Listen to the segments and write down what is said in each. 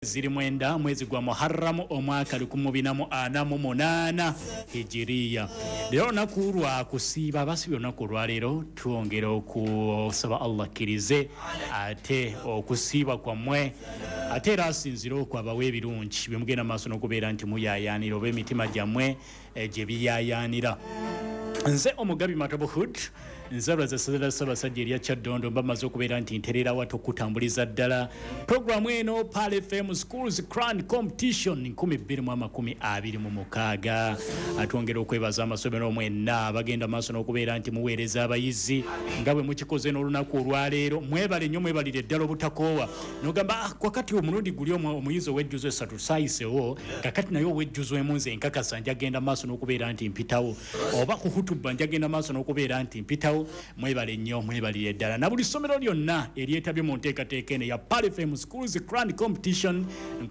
ziri mwenda mwezi gwa Muharram omwaka 2048 Hijiriya. Lero nakulwa kusiba basi byonako lwalero tuongera okusaba Allah kirize ate okusiba kwa mwe ate rasinziro kwa bawe birungi bimugenda maso nokubeera nti muyayanira obe mitima jamwe je biyayanira. Nze omugabi Matobo Hood nzalwa za sadala sabasajja erya Kyaddondo mbamaze okubeera nti nterera wato kutambuliza ddala programu eno Pale FM Schools Grand Competition 2026 atwongera okwebaza amasomero mwenna bagenda maaso n'okubeera nti muweereza abayizi nga bwe mukikoze n'olunaku olwaleero mwebale nnyo mwebalire ddala obutakoowa n'ogamba wakati omulundi guli omuyizi ow'ejjuzo esatu saayisewo kakati naye ow'ejjuzo emu nze nkakasa njagenda maaso n'okubeera nti mpitawo oba kuhutuba njagenda maaso n'okubeera nti mpitawo mwebale nnyo mwebalire ddala na buli ssomero lyonna eryetabye mu nteekateeka eno ya Pale FM Schools Grand Competition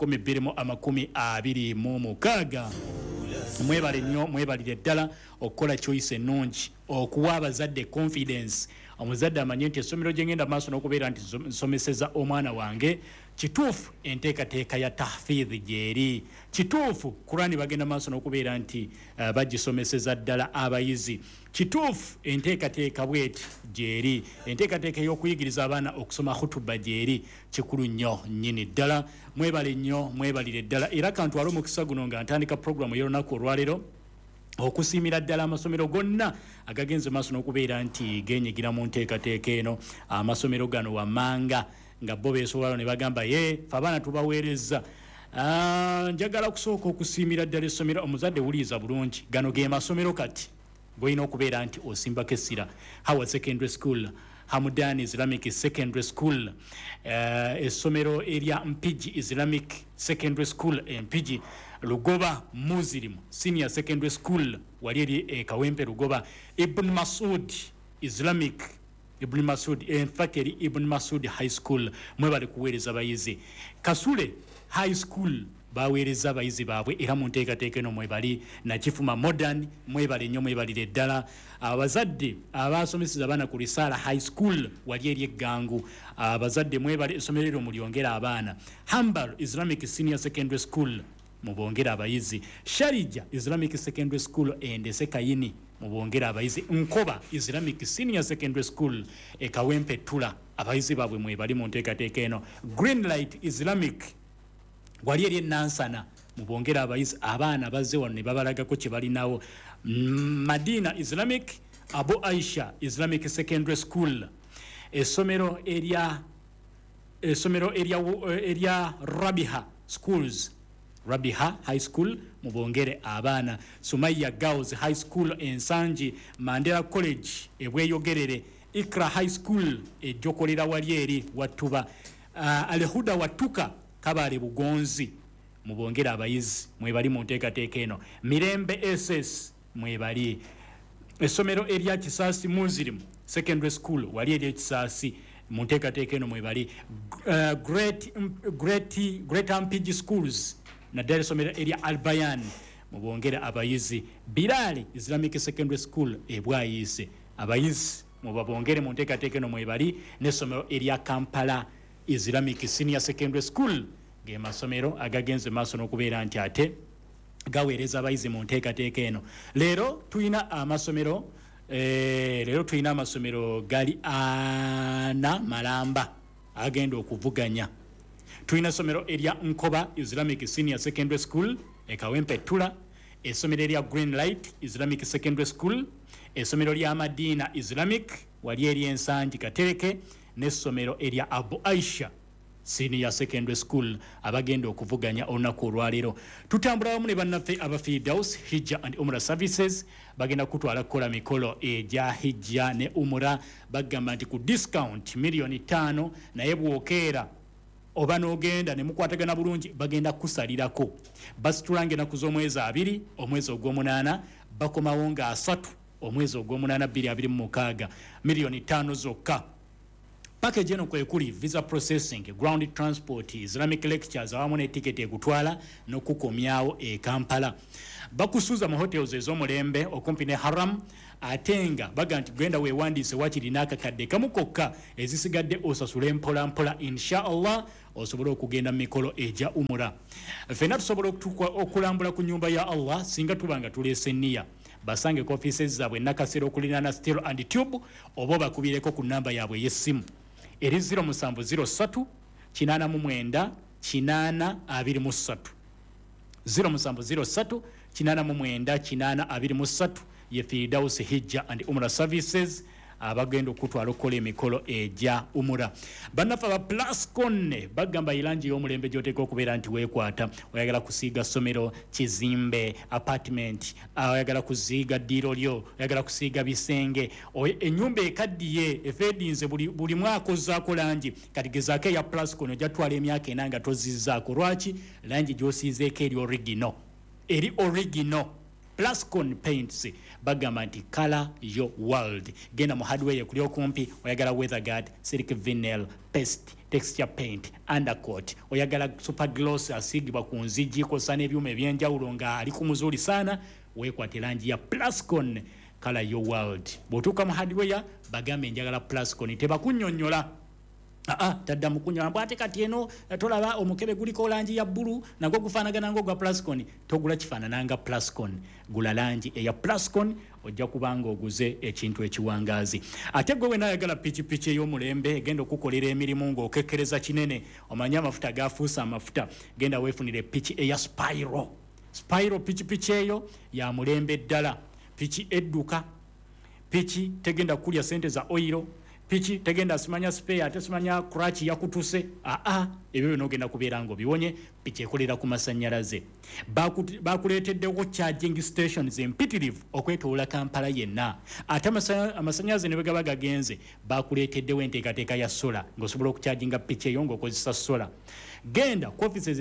2026 mwebale nnyo mwebalire ddala okukola choice ennungi okuwa abazadde confidence omuzadde amanye nti essomero gye ngenda maaso n'okubeera nti nsomeseza omwana wange kituufu enteekateeka ya tahfidhi gyeri kituufu Kurani bagenda maaso n'okubeera nti bagisomeseza ddala abayizi kituufu enteekateeka bweti gyeri enteekateeka y'okuyigiriza abaana okusoma hutuba gyeri kikulu nnyo nnyini ddala mwebale nnyo mwebalire ddala era kantwala omukisa guno nga ntandika programu y'olunaku olwaleero okusiimira ddala amasomero gonna agagenze maaso n'okubeera nti genyigira mu nteekateeka eno amasomero gano wammanga nga bo beesobola ne bagamba ye abaana tubaweereza njagala kusooka okusiimira ddala essomero omuzadde wuliiza bulungi gano ge masomero kati bw'olina okubeera nti osimbako essira Howard Secondary School Hamudani Islamic Secondary School essomero erya Mpigi Islamic Secondary School Mpigi Lugoba Muslim Senior Secondary School wali eri Kawempe Lugoba Ibn Masud Islamic Ibn Masud Fakeri Ibn Masud High School mwebale kuweereza abayizi Kasule High School baweereza abayizi baabwe era mu nteekateeka eno mwebali nakifuma modern mwebale nnyo mwebalire ddala abazadde abasomeseza abaana ku Risala High School wali eri eggangu abazadde mwebale essomero eryo mulyongera abaana Hambal Islamic Senior Secondary School mubongera abayizi Sharija Islamic Secondary School Endese Kayini mubongera abayizi Nkoba Islamic Senior Secondary School Kawempe Tula abayizi baabwe mwebali mu nteekateeka eno Greenlight Islamic wali eri Nansana mubongera abayizi abaana bazze wano ne babalagako kye balinawo Madina Islamic Abu Aisha Islamic Secondary School essomero erya Rabiha Schools Rabiha High School mubongere abaana Sumaya Girls High School Ensanji Mandela College ebweyogerere Ikra High School ejokolera wali eri Watuba Alhuda Watuka Kabale Bugonzi mubongera abayizi mwebali mu nteekateeka eno Mirembe SS mwebali essomero erya Kisaasi Muslim Secondary School wali eri Kisaasi mu nteekateeka eno mwebali Great Mpigi Schools na Dar es Salaam area Albayan mubongera abayizi Bilali Islamic Secondary School ebwayise abayizi mubabongere mu nteekateeka eno mwebali n'essomero area Kampala Islamic Senior Secondary School ge masomero agagenze maaso n'okubeera nti ate gaweereza abayizi mu nteekateeka eno leero tulina amasomero gali ana malamba agenda okuvuganya. Tulina somero erya Nkoba Islamic Senior Secondary School Kawempe Tula essomero erya Greenlight Islamic Secondary School essomero lya Madina Islamic wali eri Ensanji Katereke n'essomero erya Abu Aisha Senior Secondary School abagenda okuvuganya olunaku olwaleero tutambula wamu ne bannaffe aba Firdaus Hijja and Umrah Services bagenda kutwala kukola mikolo egya Hijja ne Umrah bagamba nti ku discount $5,000,000 naye bwokeera oba n'ogenda ne mukwatagana bulungi bagenda kusalirako basitulange ennaku z'omwezi 2 omwezi ogw'omunaana bakomawo nga 3 omwezi ogw'omunaana 2026 $5,000,000 zokka package eno kwe kuli visa processing, ground transport, Islamic lectures awamu ne ticket ekutwala n'okukomyawo e Kampala. Bakusuuza mu hotels ez'omulembe okumpi ne Haram, atenga baga nti genda weewandiise wakiri n'akakadde kamu kokka ezisigadde osasule mpola mpola, inshallah osobola okugenda mu mikolo egya umura. Ffenna tusobola okulambula ku nnyumba ya Allah singa tuba nga tuleese nniya. Basange ku offices zaabwe nakasero okulinaana Stereo and Tube, oba bakubireko ku nnamba yaabwe y'essimu eri 0703 89 823 0703 89 823 ye Firdaus Hijja and Umrah Services abagenda okutwala okukola emikolo egya umura. Bannafa ba Plascon bagamba irangi y'omulembe gy'oteeka okubeera nti weekwata. Oyagala kusiiga ssomero, kizimbe, apartment, oyagala kuziiga ddiiro lyo, oyagala kusiiga bisenge, ennyumba ekaddiye efeedinze buli mwaka ozzaako langi. Kati gezaako eya Plascon ojja twala emyaka 4 nga tozizzaako. Lwaki? Langi gy'osiizeeko eri original. Plascon Paints bagamba nti color your world. Genda mu hardware kuli okumpi. Oyagala weather guard, silk vinyl, paste, texture paint, undercoat, oyagala super gloss asigibwa ku nzigi kosa n'ebyuma ebyenjawulo nga ali ku muzuuli sana, weekwate langi ya Plascon color your world. Bw'otuuka mu hardware bagambe njagala Plascon, tebakunnyonnyola. Tadda mukunya mbate kati eno tolaba omukebe guliko langi ya bbulu nagwo gufaanagana ng'ogwa Plascon. Togula kifaanananga Plascon, gula langi eya Plascon ojja kubanga oguze ekintu ekiwangaazi. Ate gwe nayagala pikipiki ey'omulembe egenda okukolera emirimu ng'okekkereza kinene, omanye amafuta gaafuusa amafuta, genda weefunire piki eya Spyro pikipiki eyo ya mulembe ddala. Piki edduka, piki tegenda kulya sente za oilo, piki tegenda simanya spare ate simanya crutch yakutuse. Ebyo binogenda kubeera ngo biwonye. Piki ekolera ku masannyalaze. Bakuleeteddewo charging stations empitirivu okwetoola Kampala yenna. Ate amasannyalaze ne bwe gaba gagenze bakuleeteddewo enteekateeka ya sola ng'osobola okucharginga piki eyo ng'okozesa sola. Genda ku offices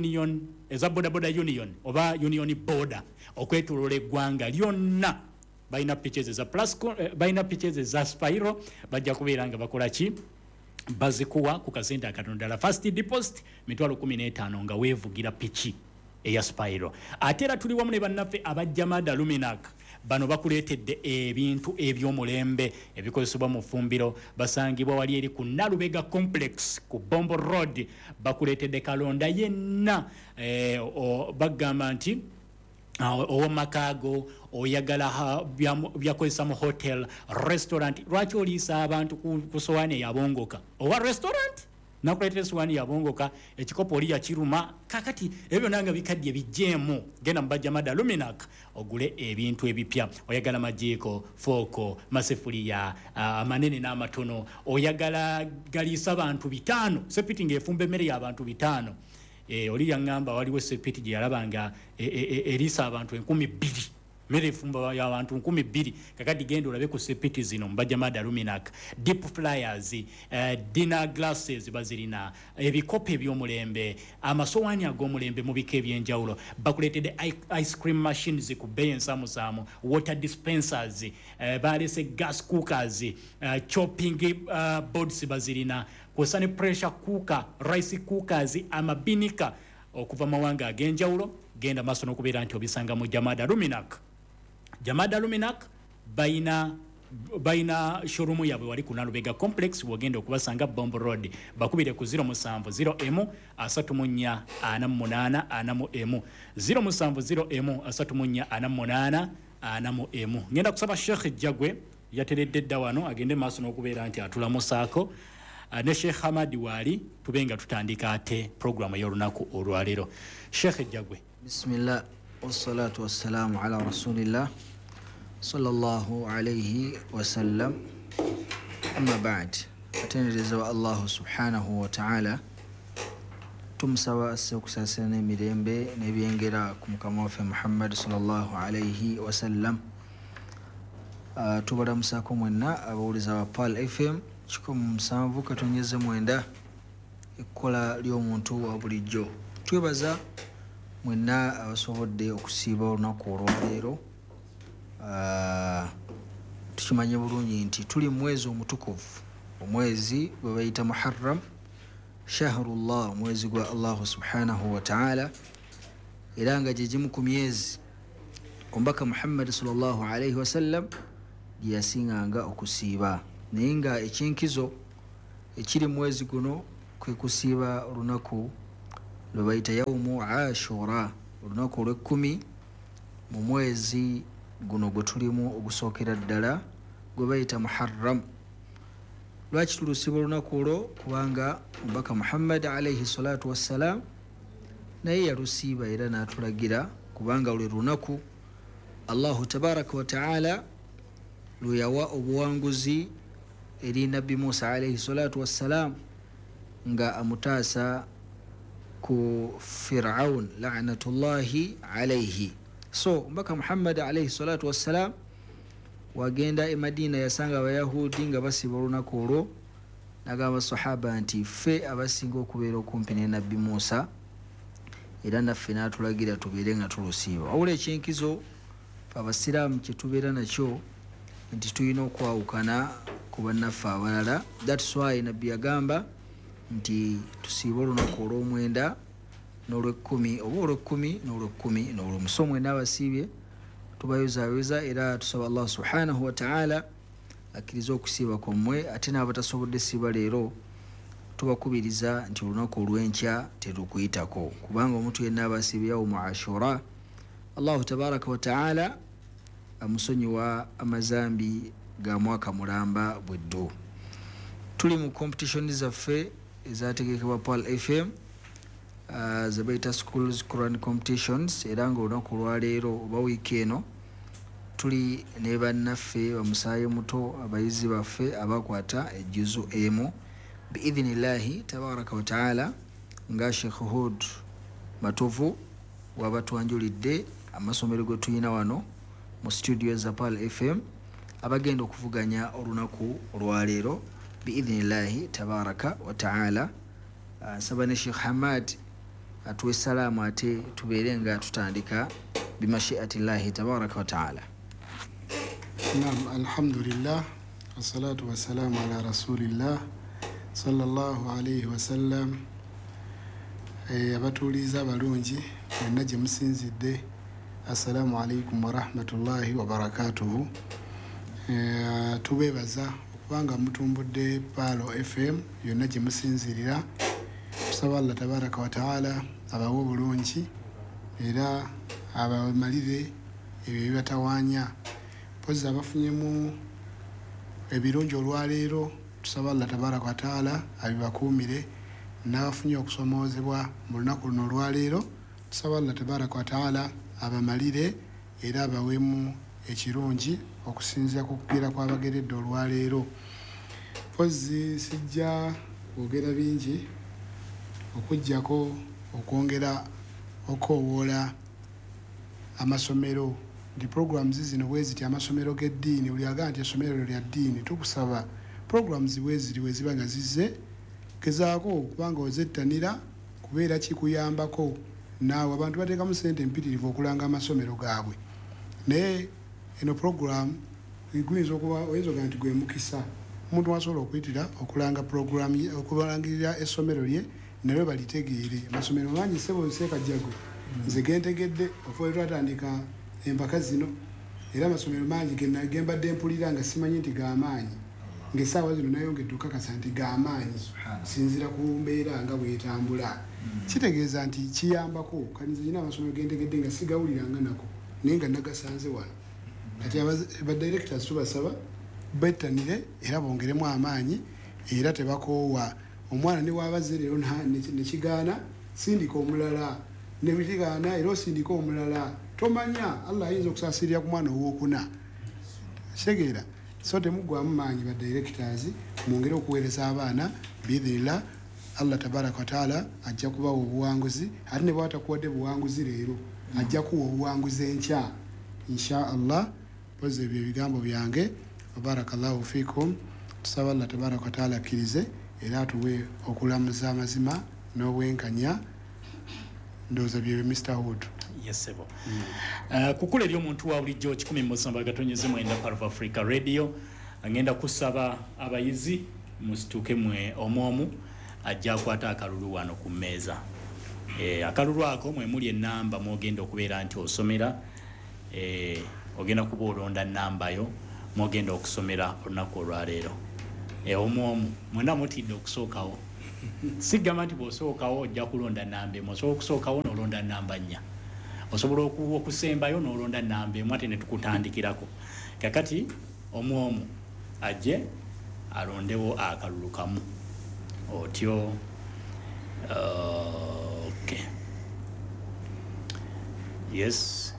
eza bodaboda union oba union border okwetoola eggwanga lyonna. Baina pitches za Plascon, baina pitches za Spyro, bajja kubeera nga bakola ki? Bazikuwa ku kasente akatondala first deposit mitwalo 15 nga weevugira piki eya Spyro. Ate era tuli wamu ne bannaffe abajjamada Luminac. Bano bakuleetedde ebintu eby'omulembe ebikozesebwa mu ffumbiro. Basangibwa wali eri ku Nalubega Complex ku Bombo Road. Bakuleetedde kalonda yenna bagamba nti owomakaago oyagala byakozesa mu hotel, restaurant. Lwaki oliisa abantu ku sowaani yabongoka owa restaurant nakuleetera sowaani yabongoka ekikopo oli yakiruma? Kakati ebyo nanga bikadde bijjeemu. Genda mu Bajjamada Luminac ogule ebintu ebipya. Oyagala majiiko, fooko, masefuliya amanene n'amatono, oyagala galiisa abantu 5 sepiti ng'efumba emmere y'abantu 5. Oli yangamba waliwo sepiti gye yalabanga eriisa abantu 2,000 mmere efumba y'abantu 2,000. Kakati genda olabe ku sepiti zino mu Bajjamada Luminac. Deep fryers, dinner glasses bazirina, ebikopo eby'omulembe, amasowaani ag'omulembe mu bika ebyenjawulo. Bakuleetedde ice cream machines ku bbeeyi ensaamusaamu, water dispensers, baalese gas cookers, chopping boards bazirina, kw'ossa ne pressure cooker, rice cookers, amabinika okuva mawanga ag'enjawulo. Genda maaso n'okubeera nti obisanga mu Jamada Luminac. Jamada Luminac baina showroom yabwe wali ku Nalubega Complex. Wogenda okubasanga Bombo Road. Bakubire ku 070 34 48 070 ngenda kusaba Sheikh Jagwe yateredde dda wano agende maaso n'okubeera nti atulamusaako ne Sheikh Hamadi wali tubenga tutandika ate program y'olunaku olwaleero. Sheikh Jagwe. Bismillah wassalatu wassalamu ala rasulillah sallallahu alayhi wasallam. Amma ba'd. Atendereza wa Allah subhanahu wa ta'ala tumusaba asse okusasana emirembe n'ebyengera ku mukama waffe Muhammad sallallahu alayhi wasallam. Tubalamusako mwenna abawuliza ba Pal FM 107.9 ekkola ly'omuntu wa bulijjo. Twebaza mwenna abasobodde okusiiba olunaku olwaleero. Tukimanye bulungi nti tuli mwezi omutukuvu omwezi gwe bayita Muharram, shahrullah, omwezi gwa Allah subhanahu wa ta'ala, era nga gye gimu ku myezi omubaka Muhammad sallallahu alayhi wasallam gye yasinganga okusiiba. Naye nga ekinkizo ekiri mwezi guno kwe kusiiba olunaku lwe bayita yawmu Ashura, olunaku olw'ekkumi mu mwezi guno gwe tulimu ogusookera ddala gwe bayita Muharram. Lwaki tulusiiba olunaku olwo? Kubanga omubaka Muhammad alayhi salatu wassalam naye yalusiiba era n'atulagira, kubanga lwe lunaku Allahu tabaraka wa ta'ala lwe yawa obuwanguzi eri Nabbi Musa alayhi salatu wassalam nga amutaasa ku Fir'aun la'natullahi alayhi. So omubaka Muhammad alayhi salatu wassalam wagenda e Madina yasanga abayahudi nga basiba olunaku olwo, n'agamba sahaba nti ffe abasinga okubeera okumpi ne Nabbi Musa era naffe n'atulagira tubeere nga tulusiiba. Wabula ekyenkizo abasiraamu kye tubeera nakyo nti tulina okwawukana ku bannaffe abalala. That's why Nabbi yagamba nti tusiibe olunaku olw'omwenda n'olw'ekkumi, oba olw'ekkumi n'olw'ekkumi n'olw'omuso. Mwena abasiibye tubayozaayoza era tusaba Allah subhanahu wa ta'ala akkiriza okusiiba kwammwe. Ate n'abatasobodde siiba leero tubakubiriza nti olunaku olw'enkya terukuyitako, kubanga omuntu yenna abasiibye yawmu Ashura Allahu tabaraka wa ta'ala amusonyiwa amazambi ga mwaka mulamba bweddu. Tuli mu competition zaffe ezategekebwa Pearl FM, zabaita schools Quran competitions, era nga olunaku olwaleero oba wiiki eno tuli ne bannaffe bamusaayi muto abayizi baffe abakwata ejjuzu emu biidhinillahi tabaraka wa ta'ala, nga Sheikh Hud Matovu wabatwanjulidde amasomero ge tuyina wano mu studio za Pearl FM abagenda okuvuganya olunaku olwaleero biidhinillahi tabaraka wa ta'ala. Saba ne Sheikh Hamad atuwe salaamu ate tubeere nga tutandika bimashiatillahi tabaraka wa ta'ala. Naam, alhamdulillah wassalatu wassalamu ala rasulillah sallallahu alayhi wasallam. Abatuuliza abalungi mwenna gye musinzidde, assalamu alaikum warahmatullahi wabarakatuhu. Tubeebaza okubanga mutumbudde Pearl FM yonna gye musinzirira. Tusaba Allah tabaraka wa ta'ala abawe obulungi era abamalire ebyo ebibatawaanya. Pozi abafunyemu ebirungi olwaleero tusaba Allah tabaraka wa ta'ala abibakuumire, n'abafunye okusomoozebwa mu lunaku luno olwaleero tusaba Allah tabaraka wa ta'ala abamalire era abaweemu ekirungi okusinziira ku kugira kw'abageredde olwaleero. Pozi sijja kwogera bingi okuggyako okwongera okoowoola amasomero nti programs zino bwe ziti amasomero g'eddiini, buli agaa nti essomero lya ddiini, tukusaba programs bwe ziri bwe ziba nga zizze gezaako kubanga ozettanira kubeera kikuyambako naawe abantu bateekamu ssente empitirivu okulanga amasomero gaabwe. Naye eno program oyinza okuba nti gwe mukisa omuntu wasobola okuyitira okulanga program okulangirira essomero lye nalwe balitegeere. Amasomero mangi sebo nseekajjagwe nze gentegedde okuva twatandika empaka zino, era amasomero mangi gembadde mpulira nga simanyi nti g'amaanyi, ng'essaawa zino nayongedde okukakasa nti g'amaanyi sinzira ku mbeera nga bwetambula. Kitegeeza nti kiyambako. Kati nze nyina amasomero gentegedde nga sigawuliranga nako naye nga nagasanze wano. Kati abadirectors tubasaba bettanire era bongeremu amaanyi era tebakoowa. Omwana ne wabaze leero nekigaana sindika omulala, nebikigaana era osindika omulala, tomanya Allah ayinza okusaasirira ku mwana owokuna. Kitegeera so temuggwamu maanyi badirectors mwongere okuweereza abaana biidhinillah. Allah tabaraka wa ta'ala ajja kubawa obuwanguzi, ate ne bwatakuwadde buwanguzi leero ajja kuwa obuwanguzi enkya insha Allah. Pozi ebyo ebigambo byange. Barakallahu fikum. Tusaba Allah tabaraka wa ta'ala akkirize era atuwe okulamuza amazima n'obwenkanya. Ndowooza byebyo Mr. Hood. Yes, sebo. Kukula eri omuntu wa bulijjo 1 Musamba gatonyeze mwenda Pearl Africa Radio agenda kusaba abayizi musituke mwe omu ajja akwata akalulu wano ku mmeeza. Akalulu ako mwe muli ennamba mwogenda okubeera nti osomera, ogenda kuba olonda nnamba yo mwogenda okusomera olunaku olwaleero. Omu mwena mutidde okusookawo. Sigamba nti bw'osookawo ojja kulonda nnamba emu, osobola okusookawo n'olonda nnamba nnya, osobola okusembayo n'olonda nnamba emu ate ne tukutandikirako. Kakati omu ajje alondewo akalulu kamu otyo. Okay. Yes.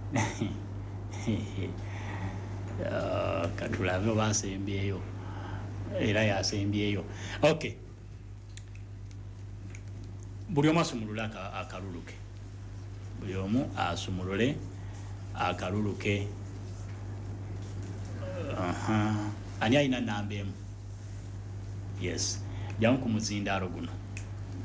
Katulabe oba asembyeyo era yasembyeyo. Okay. Buli omu asumulule akalulu ke. Buli omu asumulule akalulu ke. Ani alina nnamba emu? Yes. Jyamu ku muzindaalo guno.